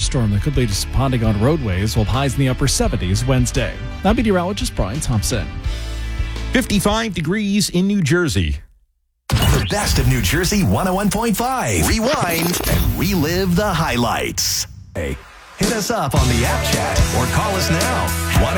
thunderstorm that could lead to some ponding on roadways, while highs in the upper 70s Wednesday. I'm meteorologist Brian Thompson. 55 degrees in New Jersey. The best of New Jersey 101.5. Rewind and relive the highlights. Hey, hit us up on the app chat or call us now.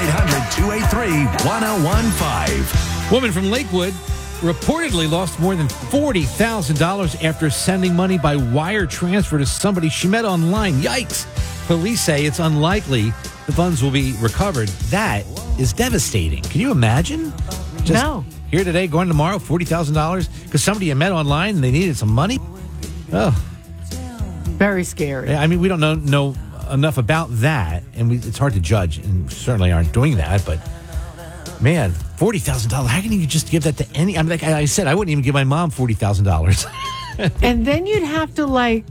1-800-283-1015. Woman from Lakewood reportedly lost more than $40,000 after sending money by wire transfer to somebody she met online. Yikes. Police say it's unlikely the funds will be recovered. That is devastating. Can you imagine? No. Here today, going tomorrow, $40,000 because somebody you met online and they needed some money? Oh. Very scary. I mean, we don't know enough about that, and it's hard to judge, and we certainly aren't doing that, but man, $40,000. How can you just give that to any? I mean, like I said, I wouldn't even give my mom $40,000. And then you'd have to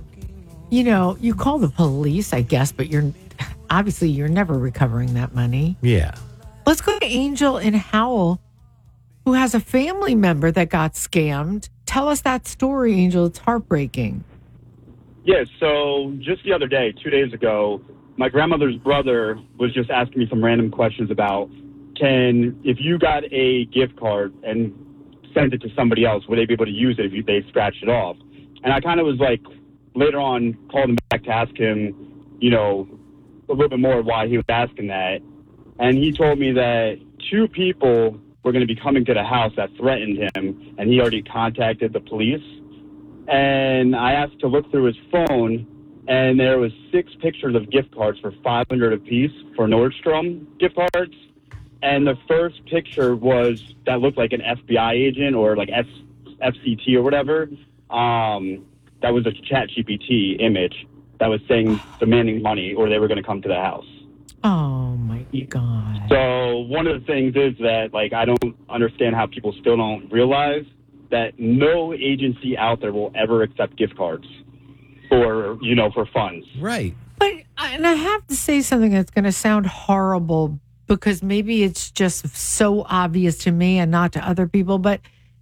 you call the police, I guess, but you're never recovering that money. Yeah. Let's go to Angel in Howell, who has a family member that got scammed. Tell us that story, Angel. It's heartbreaking. Yeah, so just the other day, 2 days ago, my grandmother's brother was just asking me some random questions about if you got a gift card and sent it to somebody else, would they be able to use it if they scratched it off? And I kind of was like, later on, called him back to ask him, a little bit more why he was asking that. And he told me that 2 people were going to be coming to the house that threatened him, and he already contacted the police. And I asked to look through his phone, and there was 6 pictures of gift cards for $500 apiece for Nordstrom gift cards. And the first picture that looked like an FBI agent or like FCT or whatever. That was a ChatGPT image that was saying demanding money or they were going to come to the house. Oh my God. So one of the things is that I don't understand how people still don't realize that no agency out there will ever accept gift cards for funds. Right. But I have to say something that's going to sound horrible because maybe it's just so obvious to me and not to other people, but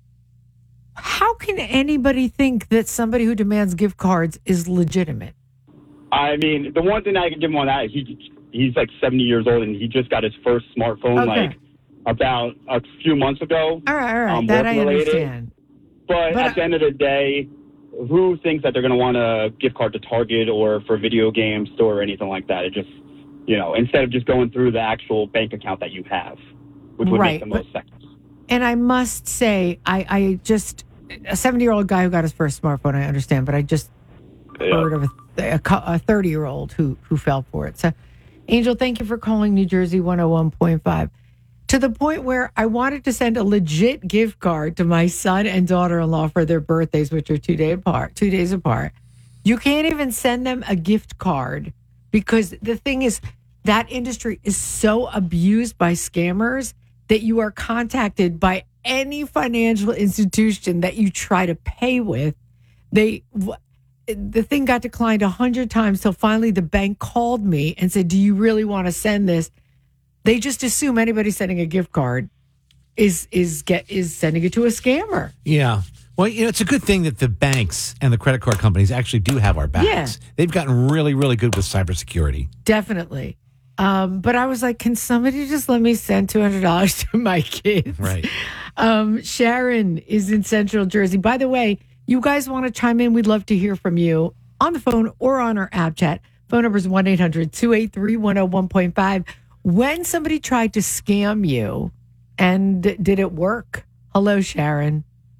how can anybody think that somebody who demands gift cards is legitimate? I mean, the one thing I can give him on that, he's like 70 years old and he just got his first smartphone about a few months ago. All right. That I understand. But at the end of the day, who thinks that they're going to want a gift card to Target or for video game store or anything like that? It just, instead of just going through the actual bank account that you have, which would make the most sense. And I must say, I just, a 70-year-old guy who got his first smartphone, I understand, but I just heard of a 30-year-old who fell for it. So, Angel, thank you for calling New Jersey 101.5. To the point where I wanted to send a legit gift card to my son and daughter-in-law for their birthdays, which are 2 days apart. You can't even send them a gift card because the thing is, that industry is so abused by scammers that you are contacted by any financial institution that you try to pay with. The thing got declined 100 times till finally the bank called me and said, do you really want to send this? They just assume anybody sending a gift card is sending it to a scammer. Yeah. Well, it's a good thing that the banks and the credit card companies actually do have our backs. Yeah. They've gotten really, really good with cybersecurity. Definitely. But I was like, can somebody just let me send $200 to my kids? Right. Sharon is in Central Jersey. By the way, you guys want to chime in? We'd love to hear from you on the phone or on our app chat. Phone number is 1-800-283-101.5. When somebody tried to scam you, and did it work? Hello, Sharon.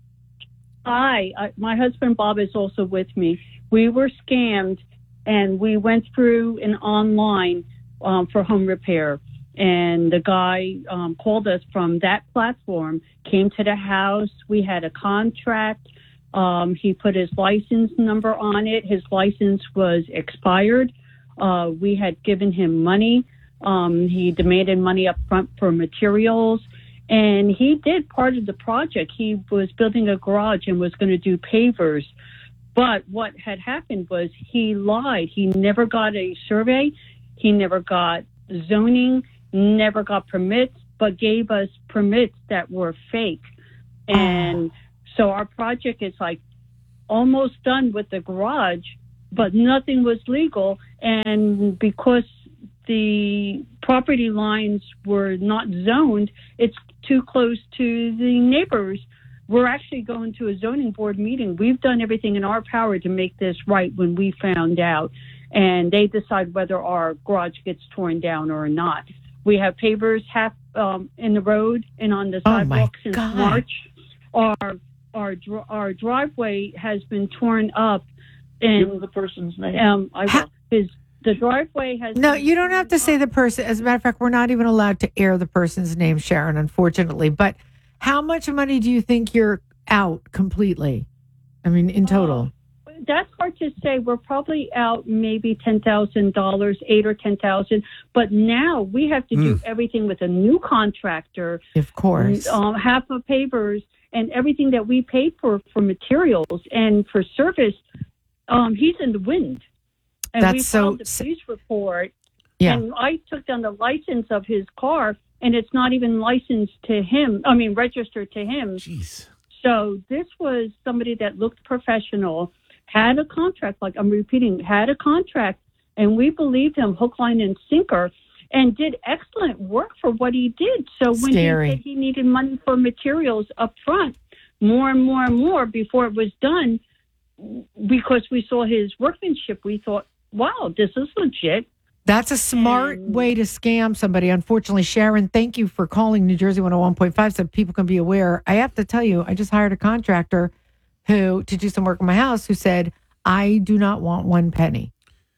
Hi. My husband, Bob, is also with me. We were scammed, and we went through an online for home repair. And the guy called us from that platform, came to the house. We had a contract. He put his license number on it. His license was expired. We had given him money. He demanded money up front for materials. And he did part of the project. He was building a garage and was going to do pavers. But what had happened was he lied. He never got a survey. He never got zoning, never got permits, but gave us permits that were fake. And so our project is almost done with the garage, but nothing was legal. And because the property lines were not zoned, it's too close to the neighbors. We're actually going to a zoning board meeting. We've done everything in our power to make this right when we found out. And they decide whether our garage gets torn down or not. We have pavers half in the road and on the sidewalk since March. Our driveway has been torn up. And, give the person's name. The driveway has... No, you don't have to say the person. As a matter of fact, we're not even allowed to air the person's name, Sharon, unfortunately. But how much money do you think you're out completely? I mean, in total? That's hard to say. We're probably out maybe $10,000, $8,000 or $10,000. But now we have to do everything with a new contractor. Of course. Half of pavers and everything that we paid for materials and for service. He's in the wind. And we filed the police report. Yeah. And I took down the license of his car, and it's not even licensed to him. I mean, registered to him. Jeez. So this was somebody that looked professional, had a contract, like I'm repeating, had a contract, and we believed him hook, line, and sinker, and did excellent work for what he did. So when he said he needed money for materials up front, more and more and more before it was done, because we saw his workmanship, we thought, wow, this is legit. That's a smart way to scam somebody. Unfortunately, Sharon, thank you for calling New Jersey 101.5 so people can be aware. I have to tell you, I just hired a contractor to do some work in my house who said, I do not want one penny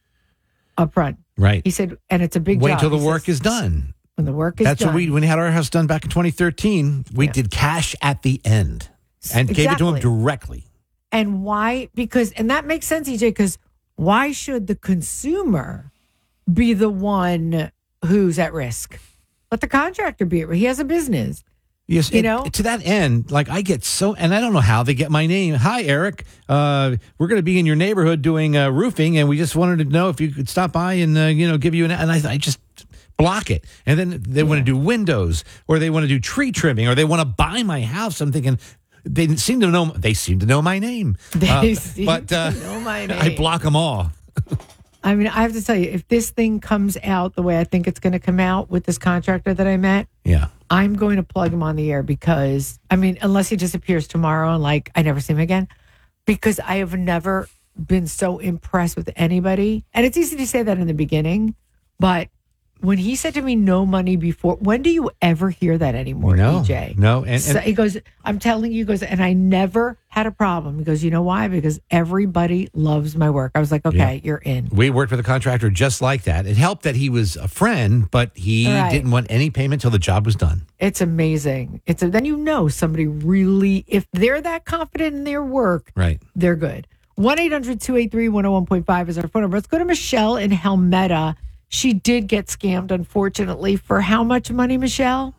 up front. Right. He said, and it's a big Wait job. till the work is done. When the work is done. That's what when we had our house done back in 2013, we did cash at the end and gave it to him directly. And why? Because, and that makes sense, EJ, because why should the consumer be the one who's at risk? Let the contractor be at risk. He has a business. Yes, to that end, like I get so, and I don't know how they get my name. Hi, Eric. We're going to be in your neighborhood doing roofing, and we just wanted to know if you could stop by and give you and I just block it. And then they want to do windows, or they want to do tree trimming, or they want to buy my house. I'm thinking they seem to know my name. They seem to know my name. I block them all. I mean, I have to tell you, if this thing comes out the way I think it's going to come out with this contractor that I met, I'm going to plug him on the air because, I mean, unless he disappears tomorrow and like I never see him again, because I have never been so impressed with anybody. And it's easy to say that in the beginning, but when he said to me, no money before, when do you ever hear that anymore, DJ? No. And so he goes, I'm telling you, he goes, and I never had a problem. He goes, you know why? Because everybody loves my work. I was like, okay, you're in. We worked with a contractor just like that. It helped that he was a friend, but he didn't want any payment till the job was done. It's amazing. Then you know somebody really, if they're that confident in their work, they're good. 1-800-283-101.5 is our phone number. Let's go to Michelle in Helmetta. She did get scammed, unfortunately. For how much money, Michelle?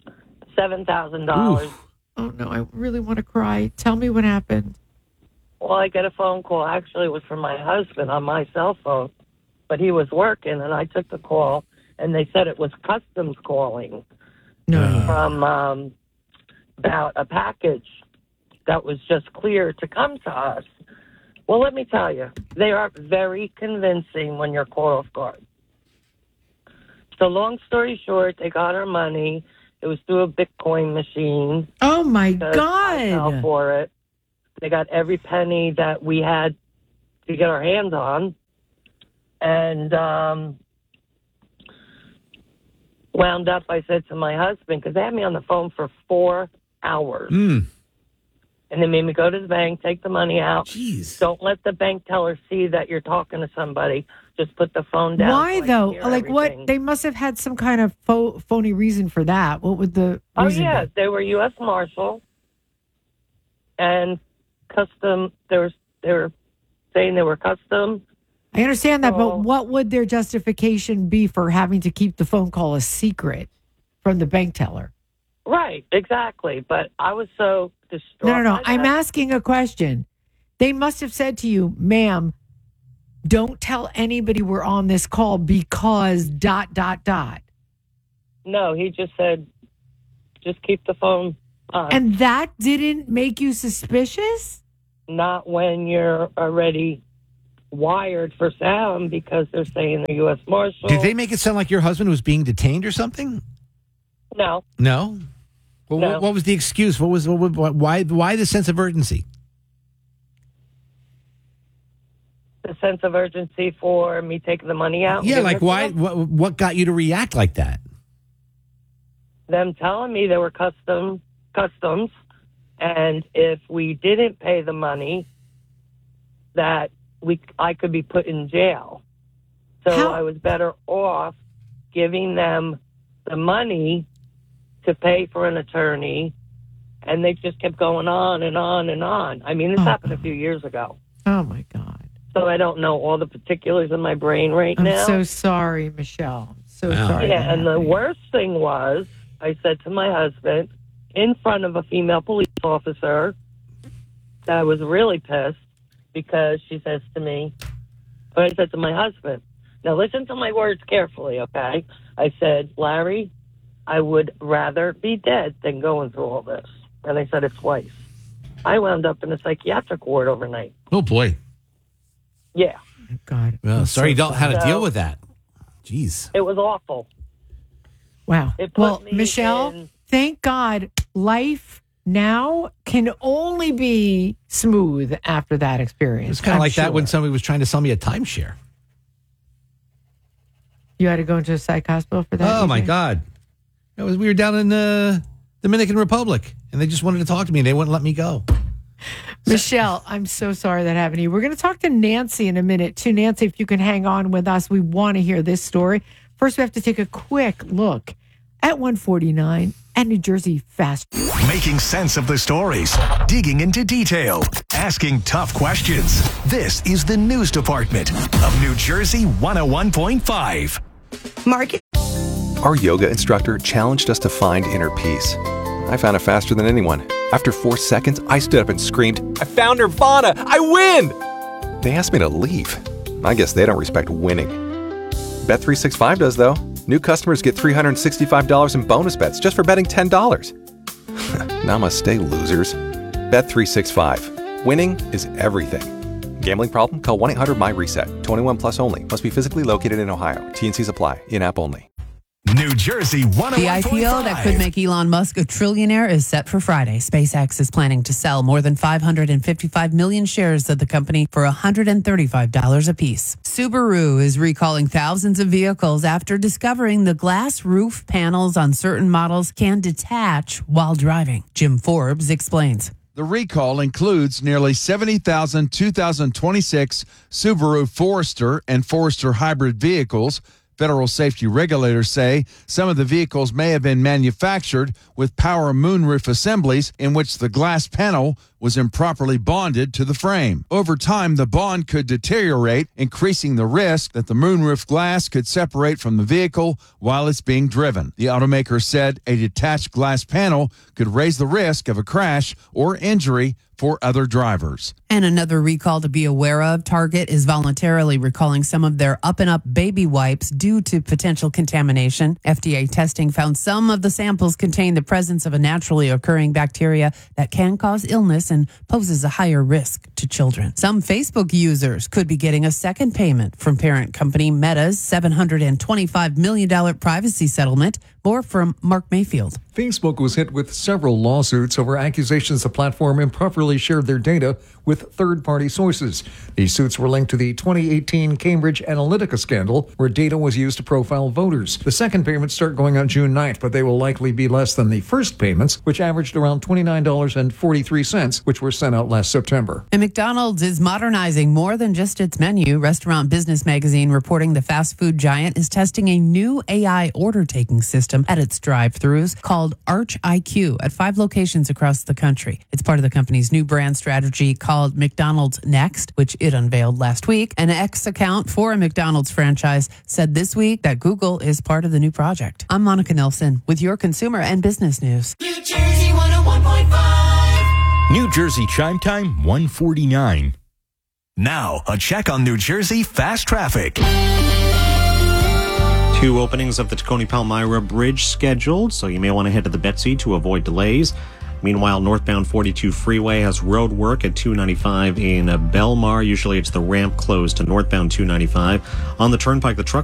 $7,000. Oh, no, I really want to cry. Tell me what happened. Well, I got a phone call. Actually, it was from my husband on my cell phone, but he was working, and I took the call, and they said it was customs calling from about a package that was just clear to come to us. Well, let me tell you, they are very convincing when you're caught off guard. So long story short, they got our money. It was through a Bitcoin machine. Oh, my God. I fell for it. They got every penny that we had to get our hands on. And wound up, I said to my husband, because they had me on the phone for 4 hours. And they made me go to the bank, take the money out. Jeez. Don't let the bank teller see that you're talking to somebody. Just put the phone down. Why, though? Like, what? They must have had some kind of phony reason for that. What would the reason be? They were U.S. Marshal and custom. They were saying they were custom. I understand that, but what would their justification be for having to keep the phone call a secret from the bank teller? Right, exactly. But I was so distraught. No. I'm asking a question. They must have said to you, ma'am, don't tell anybody we're on this call because ... No, he just said, just keep the phone on. And that didn't make you suspicious? Not when you're already wired for sound because they're saying the U.S. Marshal. Did they make it sound like your husband was being detained or something? No. No? Well, No. What was the excuse? Why the sense of urgency? The sense of urgency for me taking the money out? and Yeah, giving like it to why? them? What got you to react like that? Them telling me there were customs, and if we didn't pay the money, that I could be put in jail. So I was better off giving them the money to pay for an attorney, and they just kept going on and on and on. I mean, this happened a few years ago. Oh, my God. So I don't know all the particulars in my brain right now. I'm so sorry, Michelle. So sorry. Yeah, and the worst thing was, I said to my husband, in front of a female police officer, that I was really pissed because she says to me, or I said to my husband, now listen to my words carefully, okay? I said, Larry, I would rather be dead than going through all this. And I said it twice. I wound up in a psychiatric ward overnight. Oh, boy. Yeah. God. Well, sorry you don't know how to So- deal with that. Jeez. It was awful. Wow. It put Well, me Michelle, in- thank God life now can only be smooth after that experience. It's kind of I'm like that when sure. somebody was trying to sell me a timeshare. You had to go into a psych hospital for that? Oh, my you think? God. We were down in the Dominican Republic, and they just wanted to talk to me, and they wouldn't let me go. Michelle, I'm so sorry that happened to you. We're going to talk to Nancy in a minute, too. Nancy, if you can hang on with us, we want to hear this story. First, we have to take a quick look at 149 at New Jersey Fast. Making sense of the stories, digging into detail, asking tough questions. This is the news department of New Jersey 101.5. Market. Our yoga instructor challenged us to find inner peace. I found it faster than anyone. After 4 seconds, I stood up and screamed, I found Nirvana! I win! They asked me to leave. I guess they don't respect winning. Bet365 does, though. New customers get $365 in bonus bets just for betting $10. Namaste, losers. Bet365. Winning is everything. Gambling problem? Call 1-800-MY-RESET. 21 plus only. Must be physically located in Ohio. T&Cs apply. In-app only. New Jersey 101.5. The IPO that could make Elon Musk a trillionaire is set for Friday. SpaceX is planning to sell more than 555 million shares of the company for $135 apiece. Subaru is recalling thousands of vehicles after discovering the glass roof panels on certain models can detach while driving. Jim Forbes explains. The recall includes nearly 70,000 2026 Subaru Forester and Forester hybrid vehicles. Federal safety regulators say some of the vehicles may have been manufactured with power moonroof assemblies in which the glass panel was improperly bonded to the frame. Over time, the bond could deteriorate, increasing the risk that the moonroof glass could separate from the vehicle while it's being driven. The automaker said a detached glass panel could raise the risk of a crash or injury for other drivers. And another recall to be aware of, Target is voluntarily recalling some of their up-and-up baby wipes due to potential contamination. FDA testing found some of the samples contain the presence of a naturally occurring bacteria that can cause illness and poses a higher risk to children. Some Facebook users could be getting a second payment from parent company Meta's $725 million privacy settlement. More from Mark Mayfield. Facebook was hit with several lawsuits over accusations the platform improperly shared their data with third-party sources. These suits were linked to the 2018 Cambridge Analytica scandal, where data was used to profile voters. The second payments start going on June 9th, but they will likely be less than the first payments, which averaged around $29.43, which were sent out last September. And McDonald's is modernizing more than just its menu. Restaurant Business Magazine reporting the fast food giant is testing a new AI order-taking system at its drive-thrus called Arch IQ at 5 locations across the country. It's part of the company's new brand strategy called McDonald's Next, which it unveiled last week. An ex-account for a McDonald's franchise said this week that Google is part of the new project. I'm Monica Nelson with your consumer and business news. New Jersey 101.5. New Jersey Chime Time 149. Now, a check on New Jersey fast traffic. 2 openings of the Tacony Palmyra Bridge scheduled, so you may want to head to the Betsy to avoid delays. Meanwhile, northbound 42 freeway has road work at 295 in Belmar. Usually it's the ramp closed to northbound 295. On the turnpike, the truck